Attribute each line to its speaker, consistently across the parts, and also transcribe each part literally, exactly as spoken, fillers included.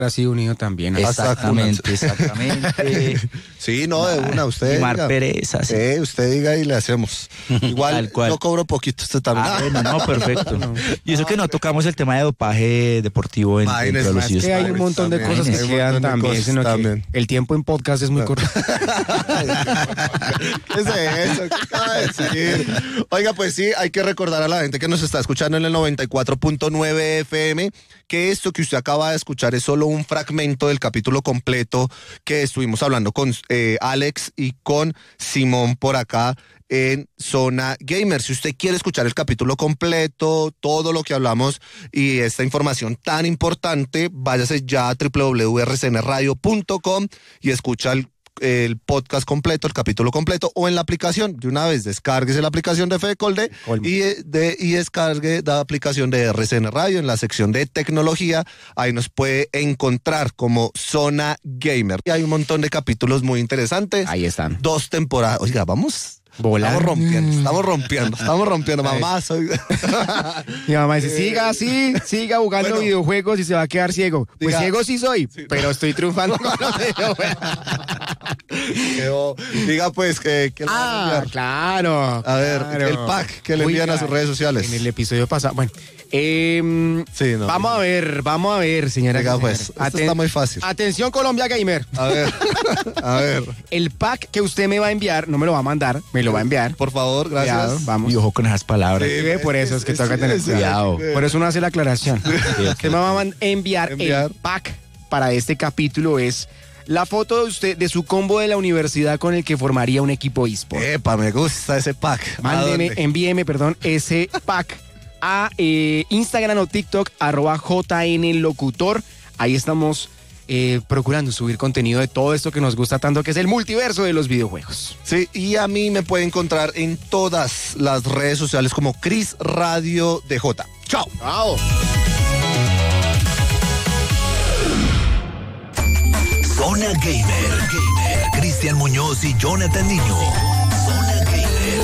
Speaker 1: Así unido también.
Speaker 2: Exactamente, exactamente.
Speaker 3: Sí, no, de una, usted
Speaker 2: Mar
Speaker 3: diga.
Speaker 2: pereza, sí.
Speaker 3: Eh, usted diga y le hacemos. Igual,
Speaker 2: Tal cual.
Speaker 3: yo cobro poquito, usted también.
Speaker 2: Ah, bueno, no, perfecto. Y eso que no tocamos el tema de dopaje deportivo en,
Speaker 3: Imagínese,
Speaker 2: dentro de los
Speaker 3: más
Speaker 1: Es que hay
Speaker 2: eSports.
Speaker 1: un montón de
Speaker 3: También,
Speaker 1: cosas
Speaker 3: hay
Speaker 1: que
Speaker 3: un
Speaker 1: quedan
Speaker 3: montón de
Speaker 1: también,
Speaker 3: cosas
Speaker 1: sino que
Speaker 3: también.
Speaker 1: el tiempo en podcast es muy corto.
Speaker 3: ¿Qué es eso? ¿Qué acaba de decir? Oiga, pues sí, hay que recordar a la gente que nos está escuchando en el noventa y cuatro punto nueve F M que esto que usted acaba de escuchar es solo un fragmento del capítulo completo que estuvimos hablando con eh, Alex y con Simón por acá en Zona Gamer. Si usted quiere escuchar el capítulo completo, todo lo que hablamos y esta información tan importante, váyase ya a doble u doble u doble u punto r c n radio punto com y escucha el el podcast completo, el capítulo completo, o en la aplicación. De una vez, descárguese la aplicación de Fede Colde y, de, y descargue la aplicación de R C N Radio en la sección de tecnología. Ahí nos puede encontrar como Zona Gamer. Y hay un montón de capítulos muy interesantes.
Speaker 1: Ahí están.
Speaker 3: Dos temporadas. Oiga, vamos...
Speaker 1: Volando.
Speaker 3: Estamos rompiendo, estamos rompiendo, estamos rompiendo. Mamá, soy...
Speaker 1: Mi mamá dice, siga así, siga jugando
Speaker 3: Bueno.
Speaker 1: videojuegos y se va a quedar ciego. Pues
Speaker 3: Diga-
Speaker 1: ciego sí soy, pero estoy triunfando con los videojuegos.
Speaker 3: Quedó- Diga pues que... que le van a
Speaker 1: Ah,
Speaker 3: enviar.
Speaker 1: claro.
Speaker 3: A ver,
Speaker 1: claro.
Speaker 3: el pack que le envían a sus redes sociales.
Speaker 1: En el episodio pasado. Bueno, eh,
Speaker 3: Sí, no,
Speaker 1: vamos
Speaker 3: no.
Speaker 1: a ver, vamos a ver, señora.
Speaker 3: Diga,
Speaker 1: señora.
Speaker 3: pues, esto está muy fácil.
Speaker 1: Atención, Colombia Gamer.
Speaker 3: A ver, a ver,
Speaker 1: El pack que usted me va a enviar, no me lo va a mandar, me lo va a enviar.
Speaker 3: por favor, gracias.
Speaker 1: Cuidado, vamos.
Speaker 2: Y ojo con esas palabras.
Speaker 3: Sí,
Speaker 1: Sí, por eso es que toca tener
Speaker 3: sí,
Speaker 1: cuidado.
Speaker 3: sí.
Speaker 1: Por eso uno hace la aclaración. Usted me va a man- enviar,
Speaker 3: Enviar.
Speaker 1: el pack para este capítulo es la foto de usted de su combo de la universidad con el que formaría un equipo eSport.
Speaker 3: Epa, me gusta ese pack. ¿A
Speaker 1: Mándeme,
Speaker 3: dónde?
Speaker 1: envíeme, perdón, ese pack a eh, Instagram o TikTok, arroba jnlocutor. Ahí estamos eh, procurando subir contenido de todo esto que nos gusta tanto, que es el multiverso de los videojuegos.
Speaker 3: Sí, y a mí me puede encontrar en todas las redes sociales como Cris Radio D J. Chao.
Speaker 1: ¡Chao!
Speaker 4: Zona Gamer. Gamer. Cristian Muñoz y Jonathan Niño. Zona Gamer.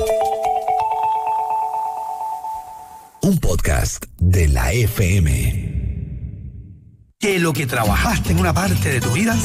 Speaker 4: Un podcast de la F M. Que lo que trabajaste en una parte de tu vida